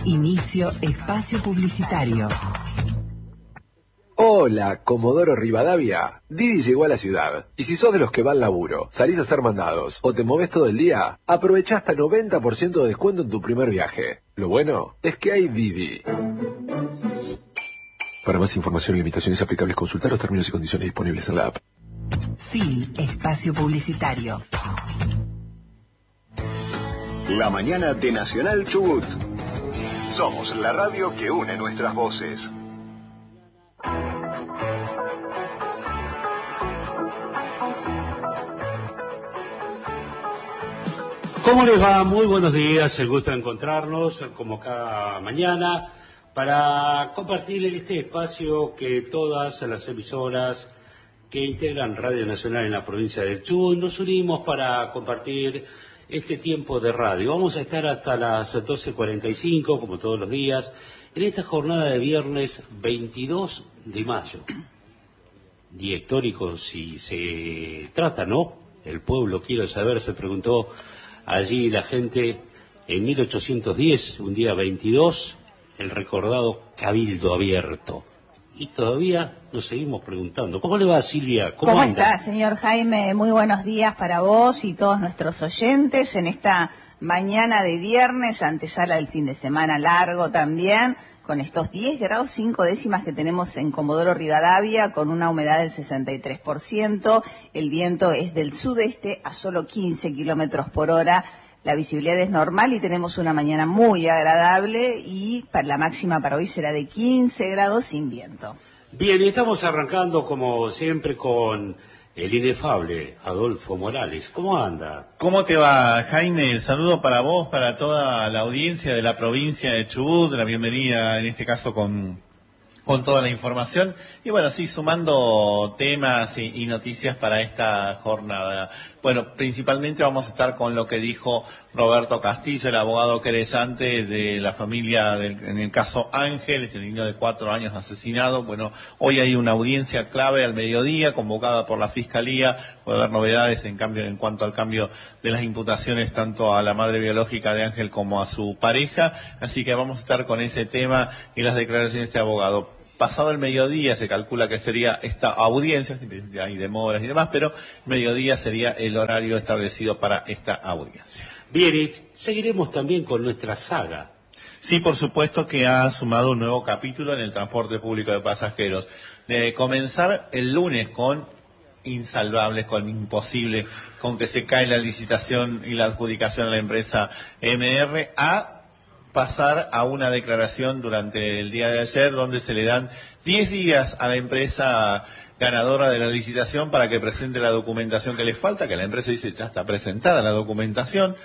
Inicio espacio publicitario. Hola, Comodoro Rivadavia. Didi llegó a la ciudad. Y si sos de los que va al laburo, salís a hacer mandados o te movés todo el día, aprovechá hasta 90% de descuento en tu primer viaje. Lo bueno es que hay Didi. Para más información y limitaciones aplicables, consultar los términos y condiciones disponibles en la app. Fin espacio publicitario. La mañana de Nacional Chubut. Somos la radio que une nuestras voces. ¿Cómo les va? Muy buenos días, el gusto de encontrarnos como cada mañana para compartir este espacio que todas las emisoras que integran Radio Nacional en la provincia del Chubut nos unimos para compartir este tiempo de radio. Vamos a estar hasta las 12:45, como todos los días, en esta jornada de viernes 22 de mayo. Día histórico, si se trata, ¿no? El pueblo, quiero saber, se preguntó allí la gente en 1810, un día 22, el recordado Cabildo Abierto. Y todavía nos seguimos preguntando. ¿Cómo le va, Silvia? ¿Cómo está, señor Jaime? Muy buenos días para vos y todos nuestros oyentes en esta mañana de viernes, antesala del fin de semana largo también, con estos 10 grados 5 décimas que tenemos en Comodoro Rivadavia, con una humedad del 63%, el viento es del sudeste a solo 15 kilómetros por hora, la visibilidad es normal y tenemos una mañana muy agradable y la máxima para hoy será de 15 grados sin viento. Bien, y estamos arrancando como siempre con el inefable Adolfo Morales. ¿Cómo anda? ¿Cómo te va, Jaime? El saludo para vos, para toda la audiencia de la provincia de Chubut, la bienvenida en este caso con toda la información. Y bueno, sí, sumando temas y noticias para esta jornada. Bueno, principalmente vamos a estar con lo que dijo Roberto Castillo, el abogado querellante de la familia, en el caso Ángel, el niño de 4 años asesinado. Bueno, hoy hay una audiencia clave al mediodía, convocada por la Fiscalía. Puede haber novedades en cuanto al cambio de las imputaciones tanto a la madre biológica de Ángel como a su pareja. Así que vamos a estar con ese tema y las declaraciones de este abogado. Pasado el mediodía se calcula que sería esta audiencia, hay demoras y demás, pero mediodía sería el horario establecido para esta audiencia. Bien, y seguiremos también con nuestra saga. Sí, por supuesto que ha sumado un nuevo capítulo en el transporte público de pasajeros. De comenzar el lunes con insalvables, con imposible, con que se cae la licitación y la adjudicación a la empresa MR, a pasar a una declaración durante el día de ayer donde se le dan 10 días a la empresa ganadora de la licitación para que presente la documentación que le falta, que la empresa dice ya está presentada la documentación,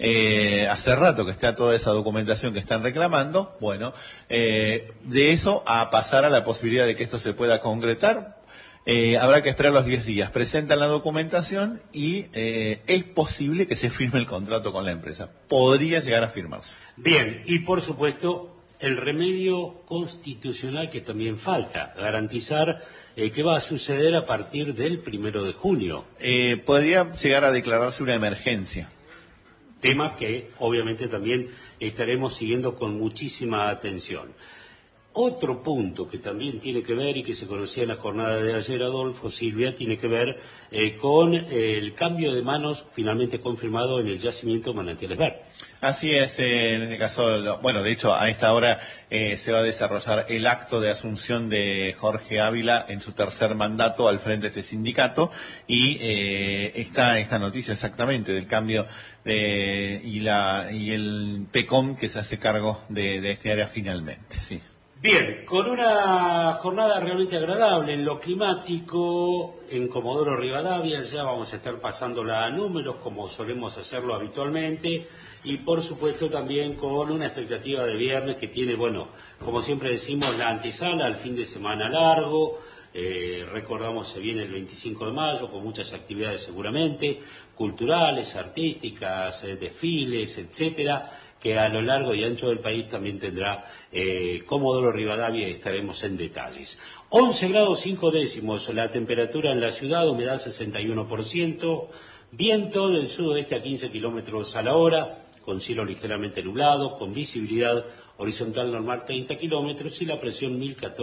hace rato que está toda esa documentación que están reclamando. Bueno, de eso a pasar a la posibilidad de que esto se pueda concretar. Habrá que esperar los 10 días. Presentan la documentación y es posible que se firme el contrato con la empresa. Podría llegar a firmarse. Bien, y por supuesto, el remedio constitucional que también falta, garantizar qué va a suceder a partir del 1 de junio. Podría llegar a declararse una emergencia. Temas que obviamente también estaremos siguiendo con muchísima atención. Otro punto que también tiene que ver y que se conocía en la jornada de ayer, Adolfo, Silvia, tiene que ver con el cambio de manos finalmente confirmado en el yacimiento Manantiales Verdes. Así es, en este caso, bueno, de hecho, a esta hora se va a desarrollar el acto de asunción de Jorge Ávila en su tercer mandato al frente de este sindicato y esta noticia exactamente del cambio y el PECOM que se hace cargo de este área finalmente, sí. Bien, con una jornada realmente agradable en lo climático, en Comodoro Rivadavia, ya vamos a estar pasándola a números como solemos hacerlo habitualmente y por supuesto también con una expectativa de viernes que tiene, bueno, como siempre decimos, la antesala al fin de semana largo, recordamos se viene el 25 de mayo con muchas actividades seguramente, culturales, artísticas, desfiles, etcétera, que a lo largo y ancho del país también tendrá Comodoro Rivadavia y estaremos en detalles. 11 grados 5 décimos la temperatura en la ciudad, humedad 61%, viento del sudoeste a 15 kilómetros a la hora, con cielo ligeramente nublado, con visibilidad horizontal normal 30 kilómetros y la presión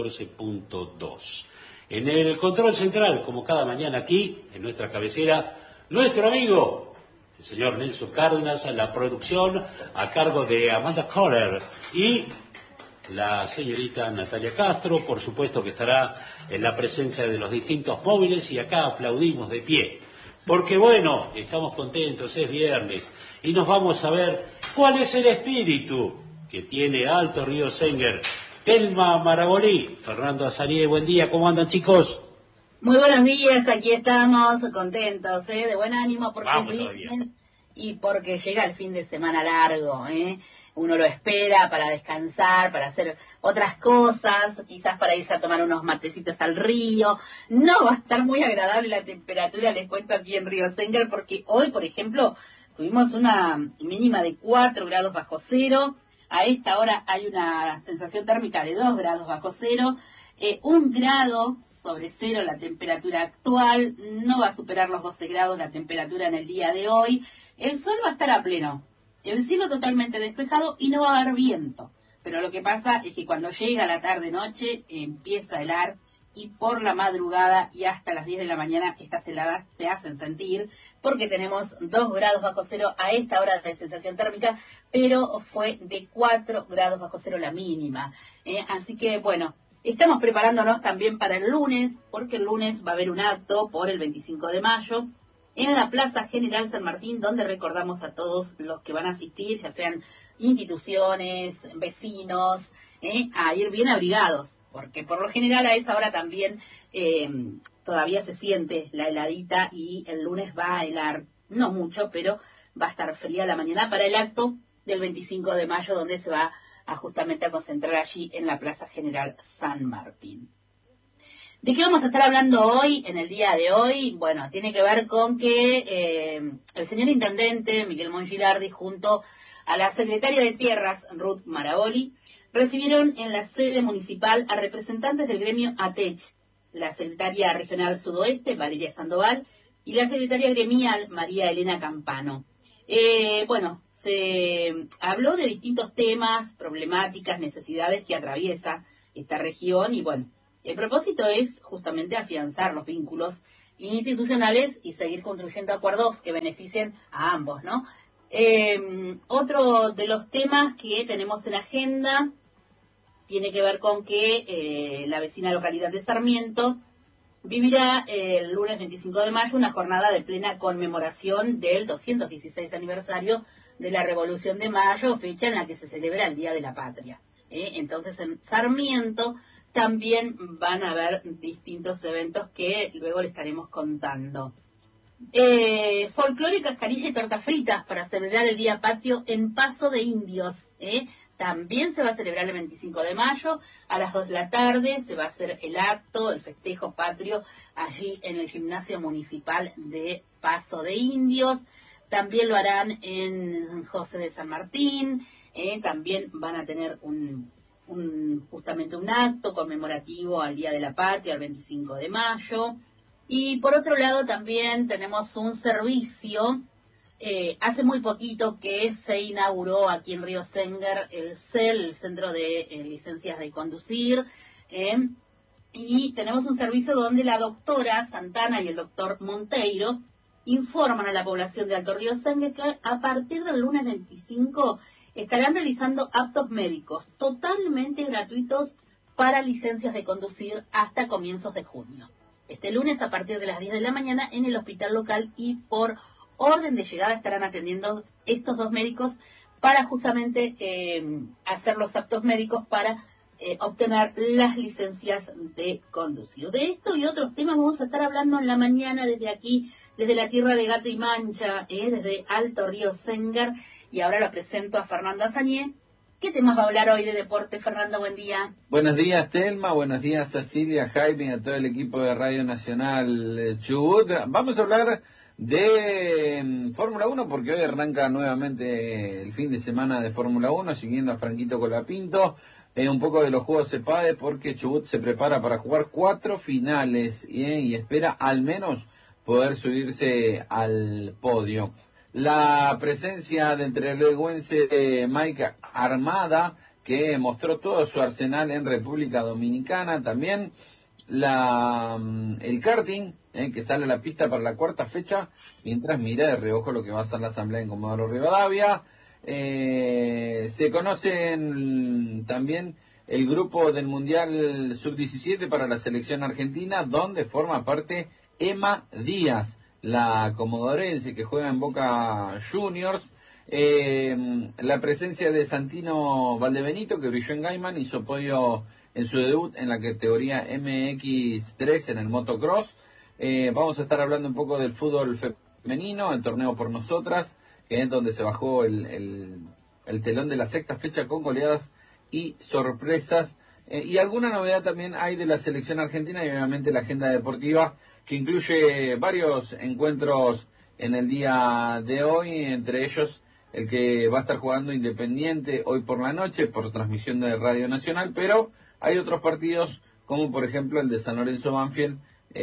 1014.2. En el control central, como cada mañana aquí, en nuestra cabecera, nuestro amigo, el señor Nelson Cárdenas, la producción a cargo de Amanda Kohler y la señorita Natalia Castro, por supuesto que estará en la presencia de los distintos móviles y acá aplaudimos de pie. Porque bueno, estamos contentos, es viernes y nos vamos a ver cuál es el espíritu que tiene Alto Río Senguer. Telma Marabolí, Fernando Azarié, buen día, ¿cómo andan chicos? Muy buenos días, aquí estamos contentos, de buen ánimo porque Vamos es todavía. viernes y porque llega el fin de semana largo, Uno lo espera para descansar, para hacer otras cosas, quizás para irse a tomar unos matecitos al río. No va a estar muy agradable la temperatura, les cuento aquí en Río Senguer, porque hoy, por ejemplo, tuvimos una mínima de 4 grados bajo cero. A esta hora hay una sensación térmica de 2 grados bajo cero. 1 grado sobre cero la temperatura actual. No va a superar los 12 grados la temperatura en el día de hoy. El sol va a estar a pleno. El cielo totalmente despejado y no va a haber viento. Pero lo que pasa es que cuando llega la tarde-noche empieza a helar y por la madrugada y hasta las 10 de la mañana estas heladas se hacen sentir porque tenemos 2 grados bajo cero a esta hora de sensación térmica, pero fue de 4 grados bajo cero la mínima. Así que bueno, estamos preparándonos también para el lunes, porque el lunes va a haber un acto por el 25 de mayo, en la Plaza General San Martín, donde recordamos a todos los que van a asistir, ya sean instituciones, vecinos, a ir bien abrigados, porque por lo general a esa hora también todavía se siente la heladita y el lunes va a helar, no mucho, pero va a estar fría la mañana para el acto del 25 de mayo, donde se va justamente a concentrar allí en la Plaza General San Martín. ¿De qué vamos a estar hablando hoy, en el día de hoy? Bueno, tiene que ver con que el señor intendente, Miguel Mongilardi, junto a la secretaria de Tierras, Ruth Maraboli, recibieron en la sede municipal a representantes del gremio ATECH, la secretaria regional sudoeste, Valeria Sandoval, y la secretaria gremial, María Elena Campano. Bueno, se habló de distintos temas, problemáticas, necesidades que atraviesa esta región y bueno, el propósito es justamente afianzar los vínculos institucionales y seguir construyendo acuerdos que beneficien a ambos, ¿no? Otro de los temas que tenemos en agenda tiene que ver con que la vecina localidad de Sarmiento vivirá el lunes 25 de mayo una jornada de plena conmemoración del 216 aniversario de la Revolución de Mayo, fecha en la que se celebra el Día de la Patria. Entonces en Sarmiento también van a haber distintos eventos que luego le estaremos contando. Folclore, cascarilla y tortas fritas para celebrar el Día Patrio en Paso de Indios. También se va a celebrar el 25 de mayo a las 2 de la tarde. Se va a hacer el acto, el festejo patrio, allí en el gimnasio municipal de Paso de Indios. También lo harán en José de San Martín. También van a tener justamente un acto conmemorativo al Día de la Patria, el 25 de mayo. Y por otro lado también tenemos un servicio, hace muy poquito que se inauguró aquí en Río Senguer el CEL, el Centro de Licencias de Conducir, y tenemos un servicio donde la doctora Santana y el doctor Monteiro informan a la población de Alto Río Senguer que a partir del lunes 25 estarán realizando actos médicos totalmente gratuitos para licencias de conducir hasta comienzos de junio. Este lunes a partir de las 10 de la mañana en el hospital local y por orden de llegada estarán atendiendo estos dos médicos para justamente hacer los actos médicos para obtener las licencias de conducir. De esto y otros temas vamos a estar hablando en la mañana desde aquí, desde la tierra de Gato y Mancha, desde Alto Río Senguer. Y ahora lo presento a Fernando Azanié. ¿Qué temas va a hablar hoy de deporte, Fernando? Buen día. Buenos días, Telma. Buenos días, Cecilia, Jaime, a todo el equipo de Radio Nacional Chubut. Vamos a hablar de Fórmula 1 porque hoy arranca nuevamente el fin de semana de Fórmula 1, siguiendo a Franquito Colapinto. Un poco de los juegos CEPADE porque Chubut se prepara para jugar 4 finales y espera al menos poder subirse al podio. la presencia del trelewense Mike Armada, que mostró todo su arsenal en República Dominicana. También el karting, que sale a la pista para la cuarta fecha, mientras mira de reojo lo que va a ser la asamblea en Comodoro Rivadavia. Se conocen también el grupo del Mundial Sub-17 para la selección argentina, donde forma parte Emma Díaz, la comodorense que juega en Boca Juniors. La presencia de Santino Valdebenito, que brilló en Gaiman, hizo podio en su debut en la categoría MX3 en el motocross. Vamos a estar hablando un poco del fútbol femenino, el torneo por nosotras, que es donde se bajó el telón de la sexta fecha con goleadas y sorpresas. Y alguna novedad también hay de la selección argentina y obviamente la agenda deportiva, que incluye varios encuentros en el día de hoy, entre ellos el que va a estar jugando Independiente hoy por la noche por transmisión de Radio Nacional, pero hay otros partidos como por ejemplo el de San Lorenzo Banfield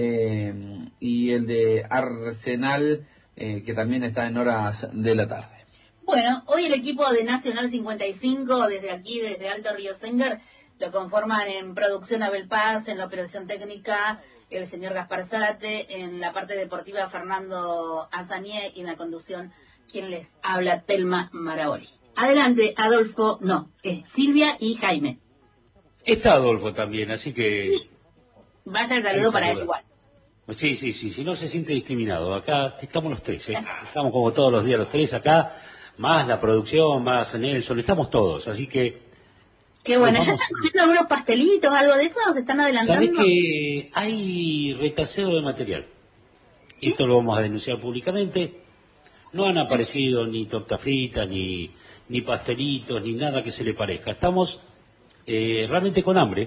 y el de Arsenal, que también está en horas de la tarde. Bueno, hoy el equipo de Nacional 55, desde aquí, desde Alto Río Sengar, lo conforman en producción Abel Paz, en la operación técnica el señor Gaspar Zárate, en la parte deportiva Fernando Azanié y en la conducción quien les habla, Telma Maraoli. Adelante, Adolfo, Silvia y Jaime. Está Adolfo también, así que... Vaya el saludo para él igual. Sí, si no se siente discriminado. Acá estamos los tres, estamos como todos los días los tres acá, más la producción, más Nelson, estamos todos, así que... Qué bueno, ¿ya están comiendo algunos pastelitos, algo de eso, o se están adelantando? ¿Sabés que hay retaseo de material? ¿Sí? Esto lo vamos a denunciar públicamente. No han aparecido ni torta frita, ni pastelitos, ni nada que se le parezca. Estamos realmente con hambre,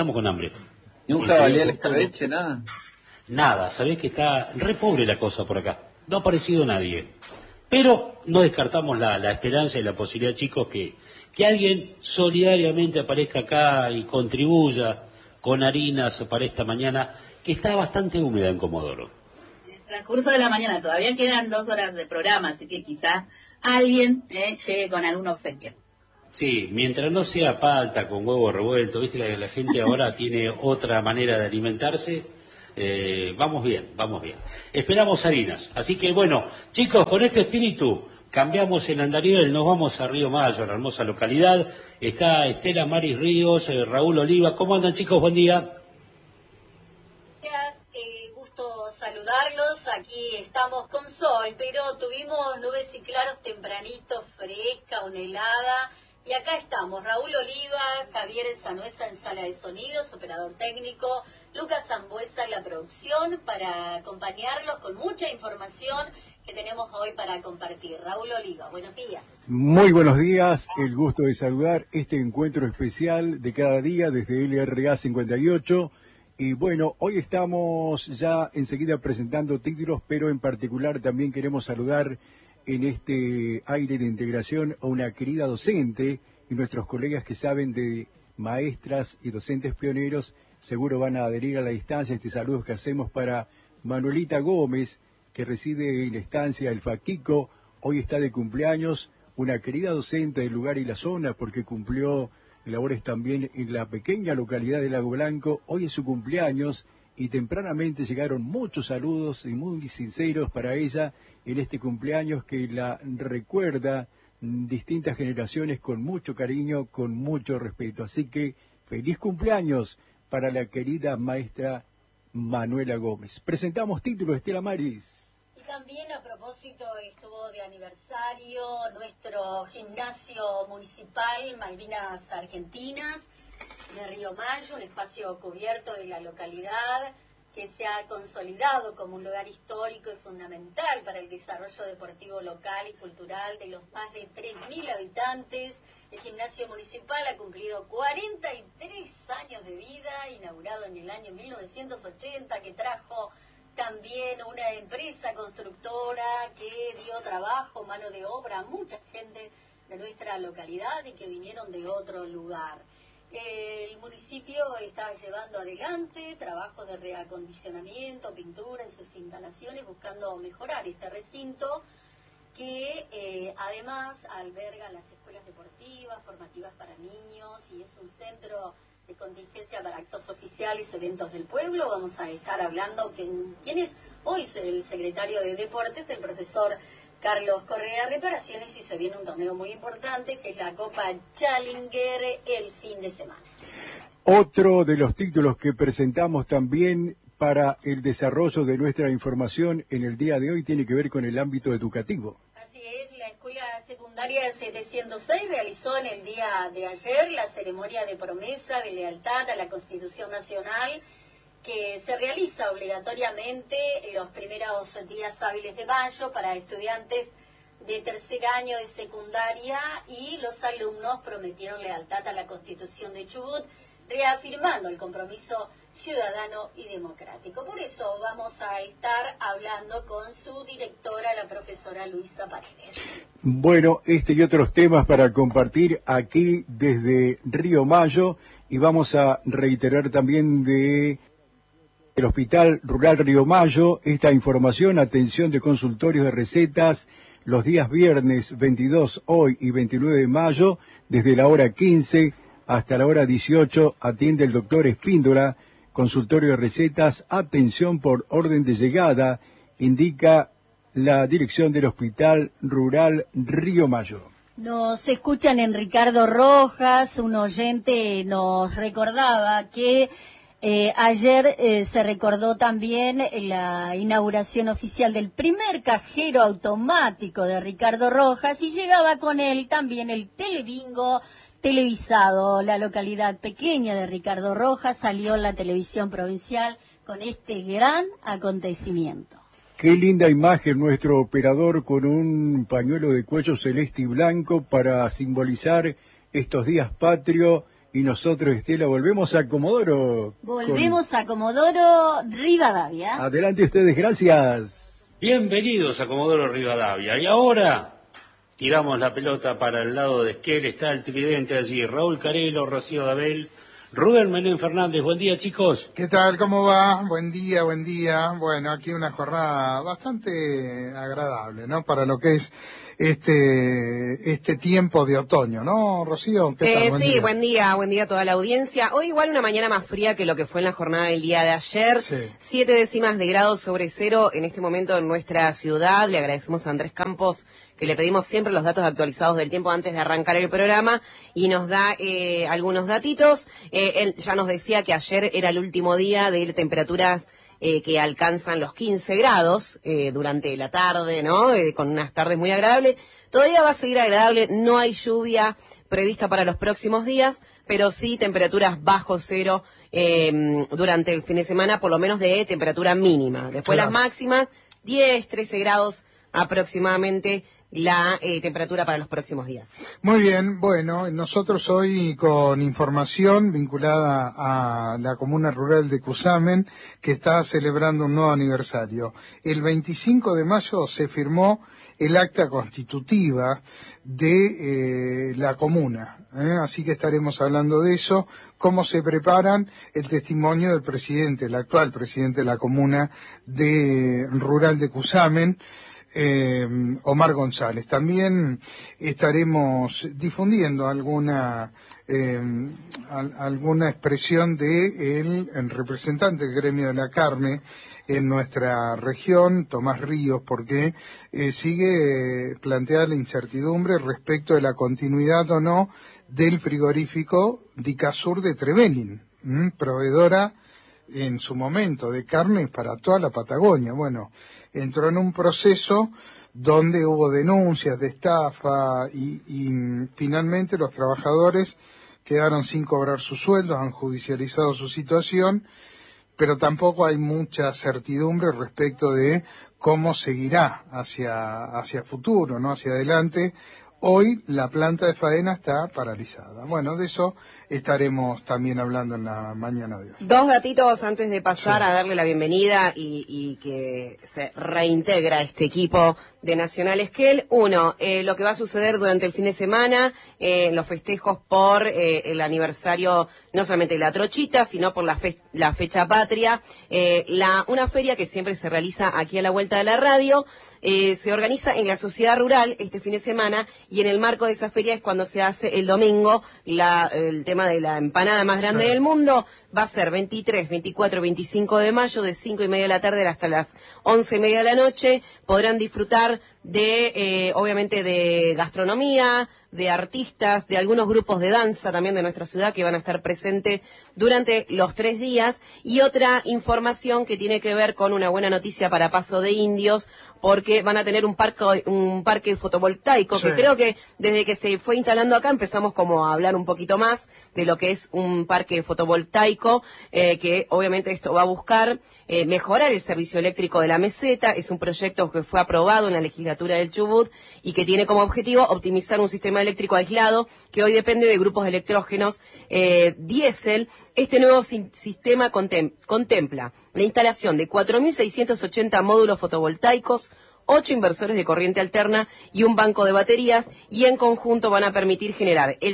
¿Ni un jabalí al escabeche, nada? Nada, sabés que está re pobre la cosa por acá. No ha aparecido nadie. Pero no descartamos la esperanza y la posibilidad, chicos, que alguien solidariamente aparezca acá y contribuya con harinas para esta mañana, que está bastante húmeda en Comodoro. En el transcurso de la mañana todavía quedan 2 horas de programa, así que quizás alguien llegue con algún obsequio. Sí, mientras no sea palta con huevo revuelto, viste que la gente ahora tiene otra manera de alimentarse. Vamos bien. Esperamos harinas. Así que bueno, chicos, con este espíritu cambiamos el andarivel, nos vamos a Río Mayo, la hermosa localidad. Está Estela Maris Ríos, Raúl Oliva. ¿Cómo andan, chicos? Buen día. Gracias, gusto saludarlos. Aquí estamos con sol, pero tuvimos nubes y claros tempranito, fresca, una helada. Y acá estamos, Raúl Oliva, Javier Sanuesa en sala de sonidos, operador técnico, Lucas Zambuesa en la producción, para acompañarlos con mucha información que tenemos hoy para compartir. Raúl Oliva, buenos días. Muy buenos días, el gusto de saludar este encuentro especial de cada día desde LRA 58. Y bueno, hoy estamos ya enseguida presentando títulos, pero en particular también queremos saludar en este aire de integración a una querida docente, y nuestros colegas que saben de maestras y docentes pioneros seguro van a adherir a la distancia. Este saludo que hacemos para Manuelita Gómez, que reside en la estancia El Faquico, hoy está de cumpleaños, una querida docente del lugar y la zona, porque cumplió labores también en la pequeña localidad de Lago Blanco. Hoy es su cumpleaños y tempranamente llegaron muchos saludos y muy sinceros para ella en este cumpleaños que la recuerda distintas generaciones con mucho cariño, con mucho respeto. Así que feliz cumpleaños para la querida maestra Manuela Gómez. Presentamos títulos, Estela Maris. Y también a propósito estuvo de aniversario nuestro gimnasio municipal Malvinas Argentinas de Río Mayo, un espacio cubierto de la localidad que se ha consolidado como un lugar histórico y fundamental para el desarrollo deportivo local y cultural de los más de 3.000 habitantes. El gimnasio municipal ha cumplido 43 años de vida, inaugurado en el año 1980, que trajo también una empresa constructora que dio trabajo, mano de obra a mucha gente de nuestra localidad y que vinieron de otro lugar. El municipio está llevando adelante trabajos de reacondicionamiento, pintura en sus instalaciones, buscando mejorar este recinto que además alberga las escuelas deportivas, formativas para niños, y es un centro de contingencia para actos oficiales, eventos del pueblo. Vamos a estar hablando quién es hoy el secretario de Deportes, el profesor Carlos Correa Reparaciones, y se viene un torneo muy importante que es la Copa Challenger el fin de semana. Otro de los títulos que presentamos también para el desarrollo de nuestra información en el día de hoy tiene que ver con el ámbito educativo. Así es, la Escuela Secundaria 706 realizó en el día de ayer la ceremonia de promesa de lealtad a la Constitución Nacional, que se realiza obligatoriamente los primeros días hábiles de mayo para estudiantes de tercer año de secundaria, y los alumnos prometieron lealtad a la Constitución de Chubut, reafirmando el compromiso ciudadano y democrático. Por eso vamos a estar hablando con su directora, la profesora Luisa Paredes. Bueno, este y otros temas para compartir aquí desde Río Mayo, y vamos a reiterar también de el Hospital Rural Río Mayo esta información: atención de consultorios de recetas los días viernes 22 hoy y 29 de mayo, desde la hora 15 hasta la hora 18, atiende el doctor Espíndola, consultorio de recetas, atención por orden de llegada, indica la dirección del Hospital Rural Río Mayo. Nos escuchan en Ricardo Rojas, un oyente nos recordaba que ayer se recordó también la inauguración oficial del primer cajero automático de Ricardo Rojas, y llegaba con él también el telebingo televisado. La localidad pequeña de Ricardo Rojas salió en la televisión provincial con este gran acontecimiento. Qué linda imagen, nuestro operador con un pañuelo de cuello celeste y blanco para simbolizar estos días patrios. Y nosotros, Estela, volvemos a Comodoro. Volvemos a Comodoro Rivadavia. Adelante ustedes, gracias. Bienvenidos a Comodoro Rivadavia. Y ahora tiramos la pelota para el lado de Esquel, está el tridente allí, Raúl Carelo, Rocío Dabel, Rubén Menem Fernández. Buen día, chicos. ¿Qué tal? ¿Cómo va? Buen día, buen día. Bueno, aquí una jornada bastante agradable, ¿no? Para lo que es este tiempo de otoño, ¿no, Rocío? ¿Qué tal? Sí, buen día a toda la audiencia. Hoy igual una mañana más fría que lo que fue en la jornada del día de ayer. Sí. 7 décimas de grado sobre cero en este momento en nuestra ciudad. Le agradecemos a Andrés Campos, que le pedimos siempre los datos actualizados del tiempo antes de arrancar el programa, y nos da algunos datitos. Él ya nos decía que ayer era el último día de temperaturas que alcanzan los 15 grados durante la tarde, ¿no? Con unas tardes muy agradables. Todavía va a seguir agradable, no hay lluvia prevista para los próximos días, pero sí temperaturas bajo cero durante el fin de semana, por lo menos de temperatura mínima. Después las máximas, 10, 13 grados aproximadamente la temperatura para los próximos días. Muy bien, bueno, nosotros hoy con información vinculada a la comuna rural de Cusamen, que está celebrando un nuevo aniversario. El 25 de mayo se firmó el acta constitutiva de la comuna, así que estaremos hablando de eso, cómo se preparan, el testimonio del presidente, el actual presidente de la comuna rural de Cusamen, Omar González. También estaremos difundiendo alguna expresión de el representante del gremio de la carne en nuestra región, Tomás Ríos, porque sigue planteada la incertidumbre respecto de la continuidad o no del frigorífico Dicasur de Trevelin, proveedora en su momento de carnes para toda la Patagonia. Bueno, entró en un proceso donde hubo denuncias de estafa y finalmente los trabajadores quedaron sin cobrar sus sueldos, han judicializado su situación, pero tampoco hay mucha certidumbre respecto de cómo seguirá hacia futuro, ¿no? Hacia adelante. Hoy la planta de faena está paralizada. Bueno, de eso estaremos también hablando en la mañana de hoy. Dos datitos antes de pasar a darle la bienvenida y que se reintegra este equipo de Nacional Esquel. Uno, lo que va a suceder durante el fin de semana, los festejos por el aniversario no solamente de la Trochita, sino por la fecha patria. Una feria que siempre se realiza aquí a la vuelta de la radio, se organiza en la sociedad rural este fin de semana, y en el marco de esa feria es cuando se hace el domingo el tema de la empanada más grande del mundo. Va a ser 23, 24, 25 de mayo, de 5:30 de la tarde hasta las 11:30 de la noche. Podrán disfrutar de, obviamente, de gastronomía, de artistas, de algunos grupos de danza también de nuestra ciudad que van a estar presentes durante los 3 días. Y otra información que tiene que ver con una buena noticia para Paso de Indios, porque van a tener un parque fotovoltaico, que creo que desde que se fue instalando acá empezamos como a hablar un poquito más de lo que es un parque fotovoltaico, que obviamente esto va a buscar mejorar el servicio eléctrico de la meseta. Es un proyecto que fue aprobado en la legislatura del Chubut y que tiene como objetivo optimizar un sistema eléctrico aislado que hoy depende de grupos electrógenos diésel. Este nuevo sistema contempla la instalación de 4.680 módulos fotovoltaicos, 8 inversores de corriente alterna y un banco de baterías, y en conjunto van a permitir generar el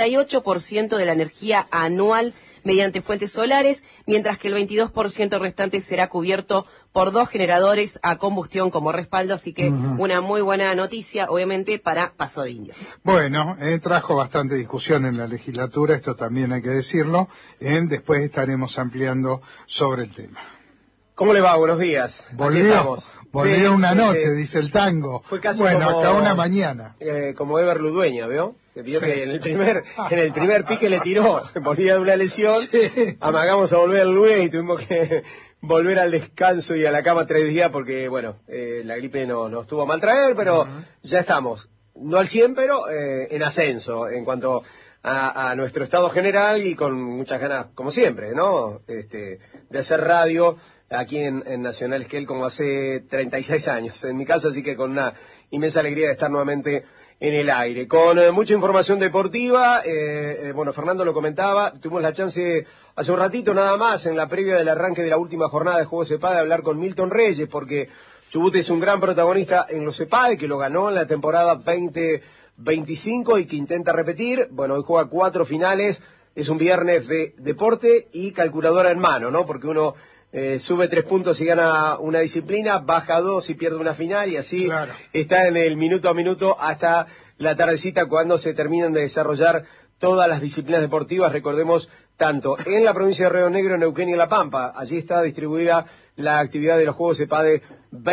78% de la energía anual mediante fuentes solares, mientras que el 22% restante será cubierto por 2 generadores a combustión como respaldo. Así que una muy buena noticia, obviamente, para Paso de Indios. Bueno, trajo bastante discusión en la legislatura, esto también hay que decirlo. Después estaremos ampliando sobre el tema. ¿Cómo le va? Buenos días. Volvió una noche, dice el tango. Fue casi bueno, como, acá una mañana. Como Ever Ludueña, ¿vio? Que vio que en el primer pique le tiró, volvía de una lesión, amagamos a volver el lunes y tuvimos que volver al descanso y a la cama 3 días porque, bueno, la gripe nos tuvo a mal traer, pero ya estamos, no al 100, pero en ascenso en cuanto a nuestro estado general, y con muchas ganas, como siempre, ¿no? De hacer radio aquí en Nacional Esquel como hace 36 años, en mi caso, así que con una inmensa alegría de estar nuevamente en el aire, con mucha información deportiva. Bueno, Fernando lo comentaba, tuvimos la chance hace un ratito nada más, en la previa del arranque de la última jornada de Juegos EPADE, de hablar con Milton Reyes, porque Chubut es un gran protagonista en los EPADE, que lo ganó en la temporada 2025 y que intenta repetir. Bueno, hoy juega 4 finales, es un viernes de deporte y calculadora en mano, ¿no? Porque uno sube 3 puntos y gana una disciplina, baja 2 y pierde una final, y así está en el minuto a minuto hasta la tardecita, cuando se terminan de desarrollar todas las disciplinas deportivas. Recordemos, tanto en la provincia de Río Negro, Neuquén y La Pampa, allí está distribuida la actividad de los Juegos EPADE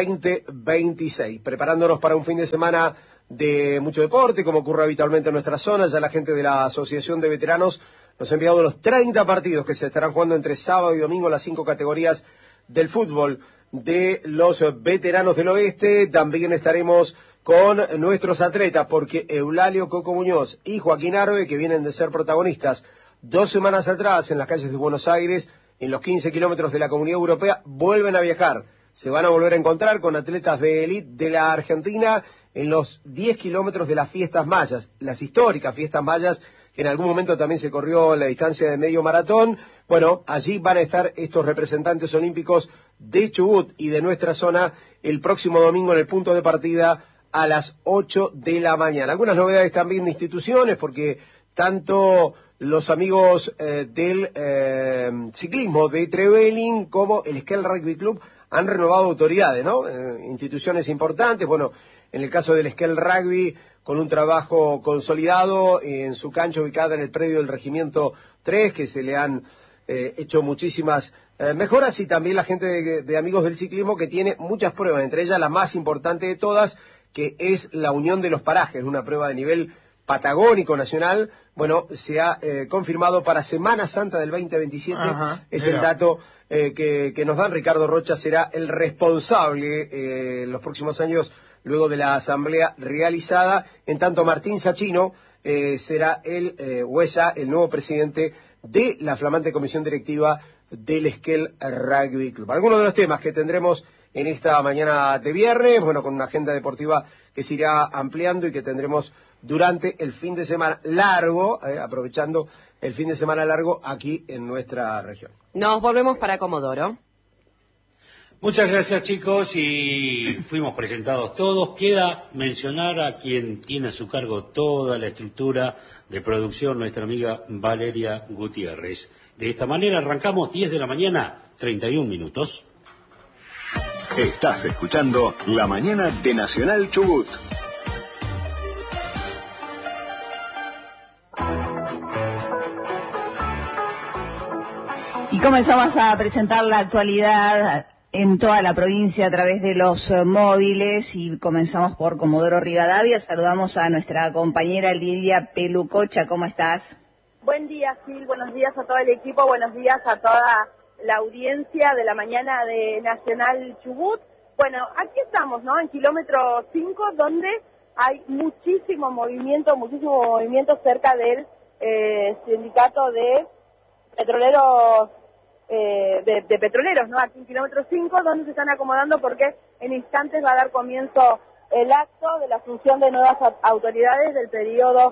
2026, preparándonos para un fin de semana de mucho deporte, como ocurre habitualmente en nuestra zona. Ya la gente de la Asociación de Veteranos nos ha enviado los 30 partidos que se estarán jugando entre sábado y domingo, las 5 categorías del fútbol de los veteranos del oeste. También estaremos con nuestros atletas, porque Eulalio Coco Muñoz y Joaquín Arbe, que vienen de ser protagonistas 2 semanas atrás en las calles de Buenos Aires, en los 15 kilómetros de la Comunidad Europea, vuelven a viajar. Se van a volver a encontrar con atletas de élite de la Argentina en los 10 kilómetros de las Fiestas Mayas, las históricas Fiestas Mayas, que en algún momento también se corrió la distancia de medio maratón. Bueno, allí van a estar estos representantes olímpicos de Chubut y de nuestra zona el próximo domingo en el punto de partida a las 8 de la mañana. Algunas novedades también de instituciones, porque tanto los amigos del ciclismo de Trevelin como el Esquel Rugby Club han renovado autoridades, ¿no? Instituciones importantes. Bueno, en el caso del Esquel Rugby, con un trabajo consolidado en su cancha ubicada en el predio del Regimiento 3, que se le han hecho muchísimas mejoras, y también la gente de amigos del ciclismo, que tiene muchas pruebas, entre ellas la más importante de todas, que es la Unión de los Parajes, una prueba de nivel patagónico nacional. Bueno, se ha confirmado para Semana Santa del 2027, el dato que nos dan. Ricardo Rocha será el responsable en los próximos años, luego de la asamblea realizada. En tanto, Martín Sachino será el nuevo presidente de la flamante comisión directiva del Esquel Rugby Club. Algunos de los temas que tendremos en esta mañana de viernes, bueno, con una agenda deportiva que se irá ampliando y que tendremos durante el fin de semana largo, aprovechando el fin de semana largo aquí en nuestra región. Nos volvemos para Comodoro. Muchas gracias, chicos, y fuimos presentados todos. Queda mencionar a quien tiene a su cargo toda la estructura de producción, nuestra amiga Valeria Gutiérrez. De esta manera arrancamos 10 de la mañana, 31 minutos. Estás escuchando La Mañana de Nacional Chubut. Y comenzamos a presentar la actualidad en toda la provincia a través de los móviles y comenzamos por Comodoro Rivadavia. Saludamos a nuestra compañera Lidia Pelucocha. ¿Cómo estás? Buen día, Sil. Buenos días a todo el equipo. Buenos días a toda la audiencia de la mañana de Nacional Chubut. Bueno, aquí estamos, ¿no? En kilómetro 5, donde hay muchísimo movimiento cerca del sindicato de petroleros, de petroleros, ¿no? Aquí en kilómetro 5, donde se están acomodando porque en instantes va a dar comienzo el acto de la asunción de nuevas autoridades del periodo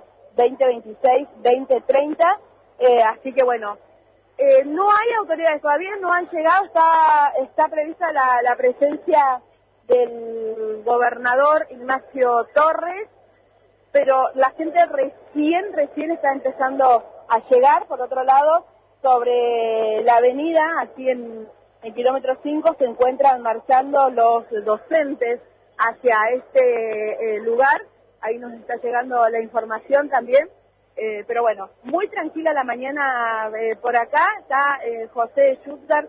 2026-2030, así que bueno, no hay autoridades todavía, no han llegado, está prevista la presencia del gobernador Ignacio Torres, pero la gente recién está empezando a llegar. Por otro lado, sobre la avenida, aquí en kilómetro 5, se encuentran marchando los docentes hacia este lugar. Ahí nos está llegando la información también, pero bueno, muy tranquila la mañana por acá. Está José Schutgar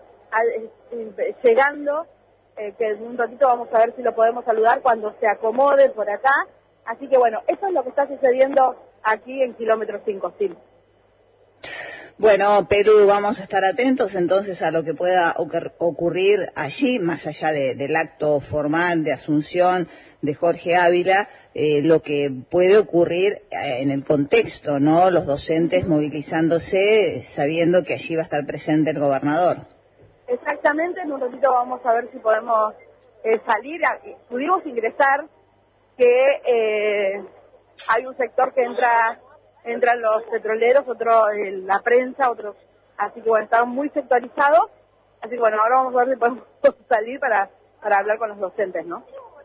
llegando, que en un ratito vamos a ver si lo podemos saludar cuando se acomode por acá. Así que bueno, eso es lo que está sucediendo aquí en kilómetro 5, sí. Bueno, Perú, vamos a estar atentos entonces a lo que pueda ocurrir allí, más allá del acto formal de asunción de Jorge Ávila, lo que puede ocurrir en el contexto, ¿no? Los docentes movilizándose sabiendo que allí va a estar presente el gobernador. Exactamente, en un ratito vamos a ver si podemos salir, pudimos ingresar, que hay un sector que entran los petroleros, otro la prensa, otros, así que bueno, están muy sectorizados, así que bueno, ahora vamos a ver si podemos salir para hablar con los docentes, ¿no?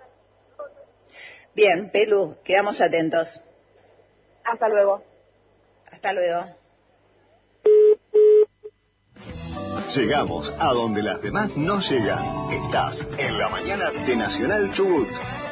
Bien, Pelu, quedamos atentos. Hasta luego. Hasta luego. Llegamos a donde las demás no llegan. Estás en La Mañana de Nacional Chubut.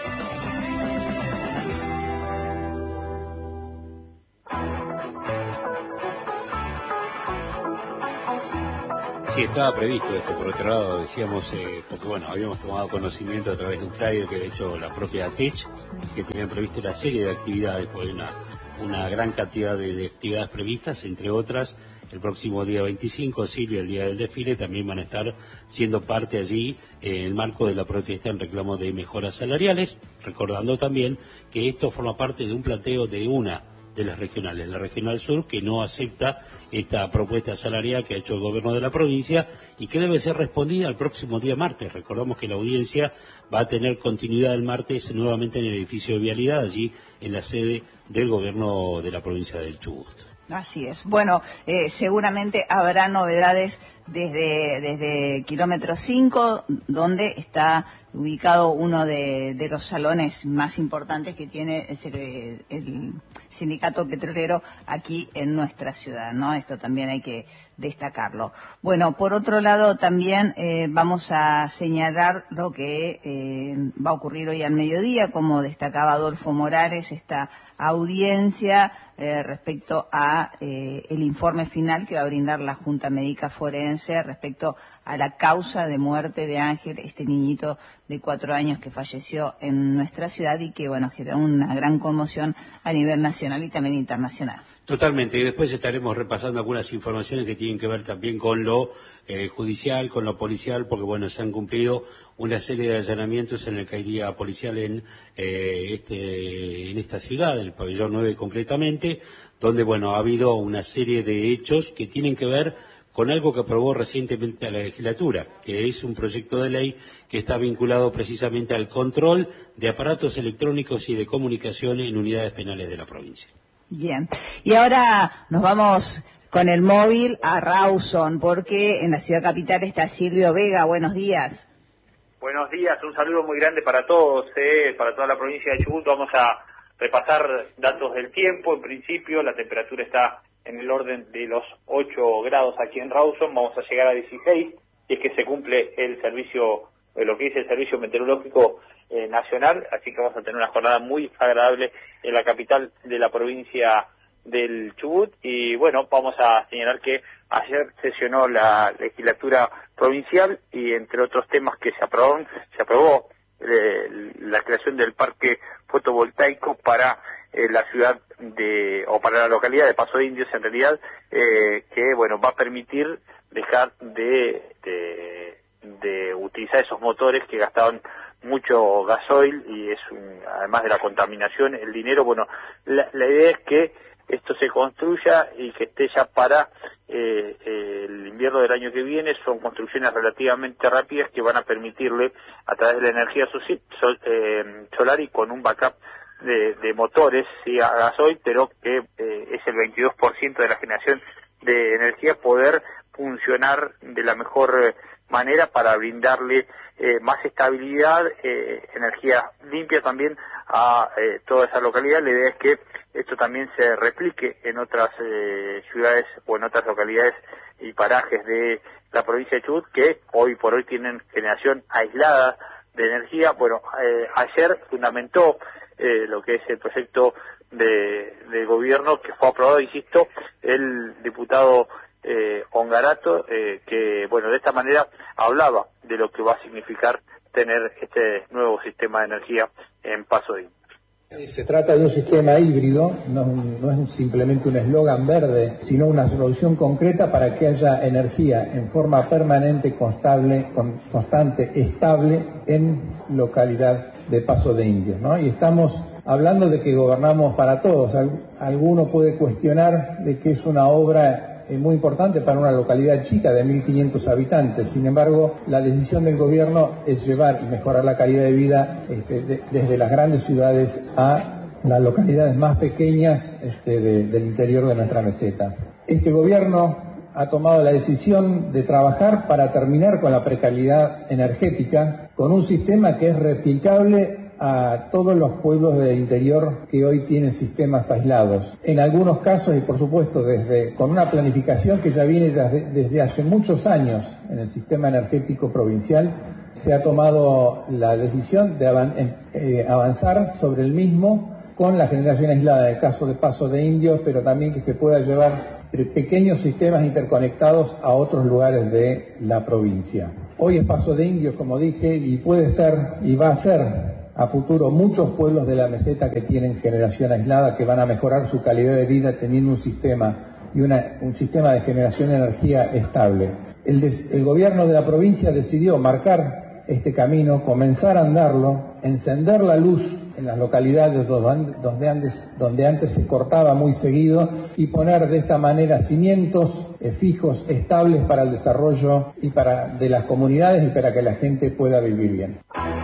Sí, estaba previsto esto. Por otro lado, decíamos, porque bueno, habíamos tomado conocimiento a través de un flyer que de hecho la propia ATECH, que tenían previsto una serie de actividades, pues una gran cantidad de actividades previstas, entre otras, el próximo día 25, Silvia, el día del desfile, también van a estar siendo parte allí en el marco de la protesta en reclamo de mejoras salariales, recordando también que esto forma parte de un planteo de una de las regionales, la Regional Sur, que no acepta esta propuesta salarial que ha hecho el gobierno de la provincia y que debe ser respondida el próximo día martes. Recordamos que la audiencia va a tener continuidad el martes nuevamente en el edificio de Vialidad, allí en la sede del gobierno de la provincia del Chubut. Así es. Bueno, seguramente habrá novedades desde kilómetro 5, donde está ubicado uno de los salones más importantes que tiene el sindicato petrolero aquí en nuestra ciudad, ¿no? Esto también hay que destacarlo. Bueno, por otro lado también vamos a señalar lo que va a ocurrir hoy al mediodía, como destacaba Adolfo Morales, esta audiencia respecto a el informe final que va a brindar la Junta Médica Forense respecto a la causa de muerte de Ángel, este niñito de 4 años que falleció en nuestra ciudad y que, bueno, generó una gran conmoción a nivel nacional y también internacional. Totalmente, y después estaremos repasando algunas informaciones que tienen que ver también con lo judicial, con lo policial, porque bueno, se han cumplido una serie de allanamientos en el caería policial en esta ciudad, en el pabellón 9 concretamente, donde bueno, ha habido una serie de hechos que tienen que ver con algo que aprobó recientemente a la legislatura, que es un proyecto de ley que está vinculado precisamente al control de aparatos electrónicos y de comunicación en unidades penales de la provincia. Bien, y ahora nos vamos con el móvil a Rawson, porque en la ciudad capital está Silvio Vega. Buenos días. Buenos días, un saludo muy grande para todos, para toda la provincia de Chubut. Vamos a repasar datos del tiempo. En principio, la temperatura está en el orden de los 8 grados aquí en Rawson. Vamos a llegar a 16, y es que se cumple el servicio, lo que dice el Servicio Meteorológico Nacional, así que vamos a tener una jornada muy agradable en la capital de la provincia del Chubut. Y bueno, vamos a señalar que ayer sesionó la legislatura provincial y entre otros temas que se aprobó la creación del parque fotovoltaico para la ciudad o para la localidad de Paso de Indios, en realidad, que bueno, va a permitir dejar de utilizar esos motores que gastaban mucho gasoil, y además de la contaminación, el dinero. Bueno, la idea es que esto se construya y que esté ya para el invierno del año que viene. Son construcciones relativamente rápidas que van a permitirle, a través de la energía solar y con un backup de motores, sí, a gasoil, pero que es el 22% de la generación de energía, poder funcionar de la mejor manera para brindarle más estabilidad, energía limpia también a toda esa localidad. La idea es que esto también se replique en otras ciudades o en otras localidades y parajes de la provincia de Chubut, que hoy por hoy tienen generación aislada de energía. Bueno, ayer fundamentó lo que es el proyecto de gobierno que fue aprobado, insisto, el diputado Ongarato, que bueno, de esta manera hablaba de lo que va a significar tener este nuevo sistema de energía en Paso de Indios. Se trata de un sistema híbrido, no es simplemente un eslogan verde, sino una solución concreta para que haya energía en forma permanente, constante, estable en localidad de Paso de Indios, ¿no? Y estamos hablando de que gobernamos para todos. Alguno puede cuestionar de que es una obra muy importante para una localidad chica de 1.500 habitantes. Sin embargo, la decisión del gobierno es llevar y mejorar la calidad de vida desde las grandes ciudades a las localidades más pequeñas del interior de nuestra meseta. Este gobierno ha tomado la decisión de trabajar para terminar con la precariedad energética, con un sistema que es replicable a todos los pueblos del interior que hoy tienen sistemas aislados. En algunos casos, y por supuesto con una planificación que ya viene desde hace muchos años en el sistema energético provincial, se ha tomado la decisión de avanzar sobre el mismo con la generación aislada, en el caso de Paso de Indios, pero también que se pueda llevar pequeños sistemas interconectados a otros lugares de la provincia. Hoy es Paso de Indios, como dije, y puede ser y va a ser a futuro muchos pueblos de la meseta que tienen generación aislada, que van a mejorar su calidad de vida teniendo un sistema de generación de energía estable. El gobierno de la provincia decidió marcar este camino, comenzar a andarlo, encender la luz en las localidades donde antes se cortaba muy seguido, y poner de esta manera cimientos fijos, estables para el desarrollo de las comunidades y para que la gente pueda vivir bien.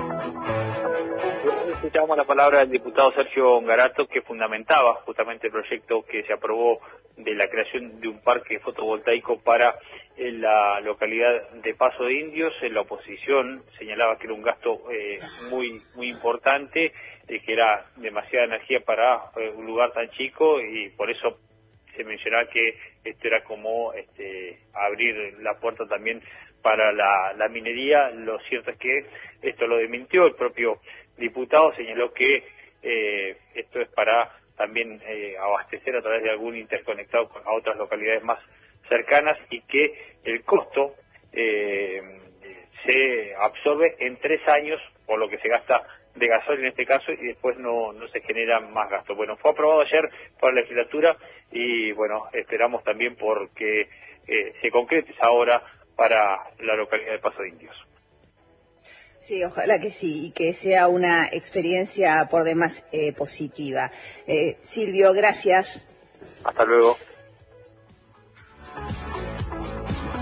Escuchamos la palabra del diputado Sergio Ongarato, que fundamentaba justamente el proyecto que se aprobó de la creación de un parque fotovoltaico para la localidad de Paso de Indios. En la oposición señalaba que era un gasto muy importante, que era demasiada energía para un lugar tan chico, y por eso se mencionaba que esto era como abrir la puerta también para la minería. Lo cierto es que esto lo desmintió el propio diputado, señaló que esto es para también abastecer a través de algún interconectado a otras localidades más cercanas, y que el costo se absorbe en 3 años por lo que se gasta de gasoil en este caso, y después no se genera más gasto. Bueno, fue aprobado ayer por la legislatura, y bueno, esperamos también porque se concrete esa obra para la localidad de Paso de Indios. Sí, ojalá que sí, y que sea una experiencia por demás positiva. Silvio, gracias. Hasta luego.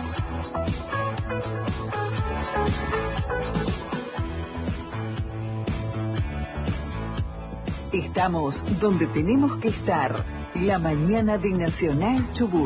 Estamos donde tenemos que estar. La mañana de Nacional Chubut.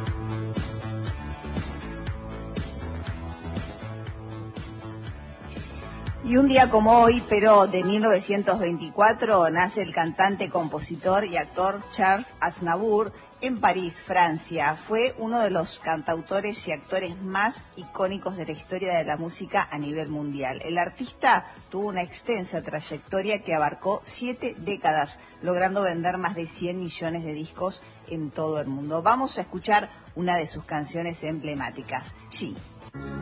Y un día como hoy, pero de 1924, nace el cantante, compositor y actor Charles Aznavour en París, Francia. Fue uno de los cantautores y actores más icónicos de la historia de la música a nivel mundial. El artista tuvo una extensa trayectoria que abarcó 7 décadas, logrando vender más de 100 millones de discos en todo el mundo. Vamos a escuchar una de sus canciones emblemáticas, She.